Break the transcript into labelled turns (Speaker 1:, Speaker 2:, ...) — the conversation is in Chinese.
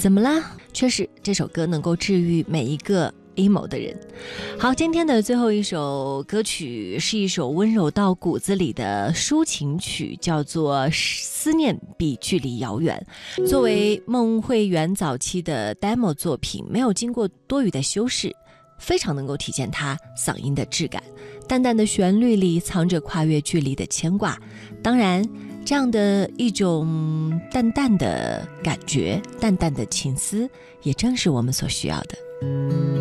Speaker 1: 怎么啦？确实，这首歌能够治愈每一个 emo 的人。好，今天的最后一首歌曲是一首温柔到骨子里的抒情曲，叫做《思念比距离遥远》。作为孟慧圆早期的 demo 作品，没有经过多余的修饰，非常能够体现她嗓音的质感。淡淡的旋律里藏着跨越距离的牵挂，当然这样的一种淡淡的感觉，淡淡的情思，也正是我们所需要的。